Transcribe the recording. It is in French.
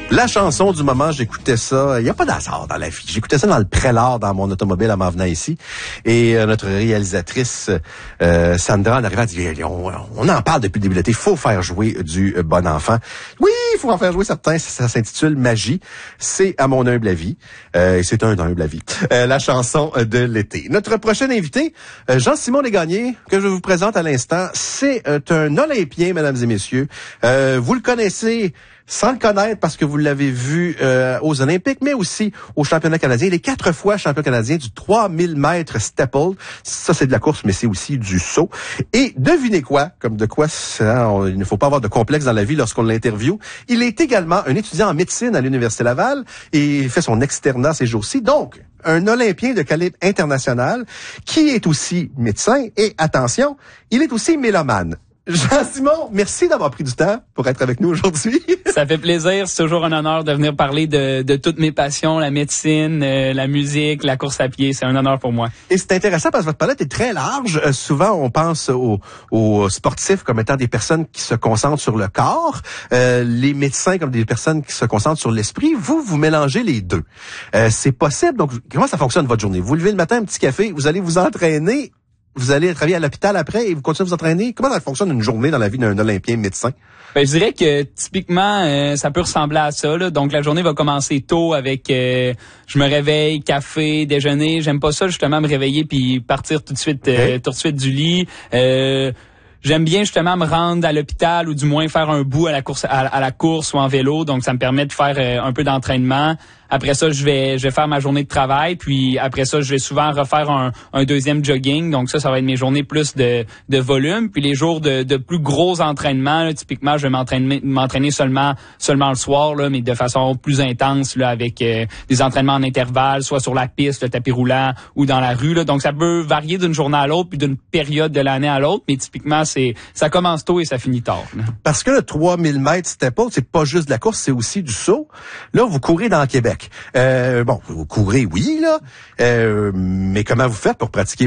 La chanson du moment, j'écoutais ça. Il n'y a pas d'hasard dans la vie. J'écoutais ça dans le Prélard, dans mon automobile en m'en venant ici. Et notre réalisatrice, Sandra, en arrivant, elle dit, on en parle depuis le début de l'été. Il faut faire jouer du bon enfant. Oui, il faut en faire jouer certains. Ça s'intitule Magie. C'est à mon humble avis. Et c'est un humble avis. La chanson de l'été. Notre prochain invité, Jean-Simon Desgagnés, que je vous présente à l'instant, c'est un Olympien, mesdames et messieurs. Vous le connaissez sans le connaître parce que vous l'avez vu aux Olympiques, mais aussi au championnat canadien. Il est 4 fois champion canadien du 3000 mètres steeple. Ça, c'est de la course, mais c'est aussi du saut. Et devinez quoi? Comme de quoi, il ne faut pas avoir de complexe dans la vie lorsqu'on l'interviewe. Il est également un étudiant en médecine à l'Université Laval et il fait son externat ces jours-ci. Donc, un Olympien de calibre international qui est aussi médecin et, attention, il est aussi mélomane. Jean-Simon, merci d'avoir pris du temps pour être avec nous aujourd'hui. Ça fait plaisir. C'est toujours un honneur de venir parler de toutes mes passions, la médecine, la musique, la course à pied. C'est un honneur pour moi. Et c'est intéressant parce que votre palette est très large. Souvent, on pense aux sportifs comme étant des personnes qui se concentrent sur le corps, les médecins comme des personnes qui se concentrent sur l'esprit. Vous mélangez les deux. C'est possible. Donc, comment ça fonctionne votre journée? Vous levez le matin, un petit café, vous allez vous entraîner. Vous allez travailler à l'hôpital après et vous continuez à vous entraîner. Comment ça fonctionne une journée dans la vie d'un Olympien médecin? Ben, je dirais que typiquement, ça peut ressembler à ça, là. Donc, la journée va commencer tôt avec je me réveille, café, déjeuner. J'aime pas ça, justement, me réveiller puis partir tout de suite du lit. J'aime bien justement me rendre à l'hôpital ou du moins faire un bout à la course ou en vélo. Donc, ça me permet de faire un peu d'entraînement. Après ça, je vais faire ma journée de travail. Puis après ça, je vais souvent refaire un deuxième jogging. Donc ça va être mes journées plus de volume. Puis les jours de plus gros entraînements, là, typiquement, je vais m'entraîner seulement le soir, là, mais de façon plus intense, là, avec des entraînements en intervalle, soit sur la piste, le tapis roulant ou dans la rue, là. Donc ça peut varier d'une journée à l'autre puis d'une période de l'année à l'autre. Mais typiquement, ça commence tôt et ça finit tard, là. Parce que le 3000 mètres steeple, c'est pas juste de la course, c'est aussi du saut. Là, vous courez dans le Québec. Vous courez, oui, là. Mais comment vous faites pour pratiquer